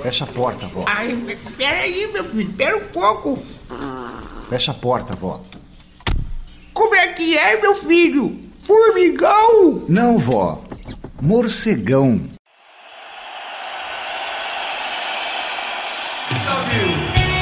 Fecha a porta, vó. Ai, espera aí, meu filho, espera um pouco. Fecha a porta, vó. Como é que é, meu filho? Formigão? Não, vó. Morcegão.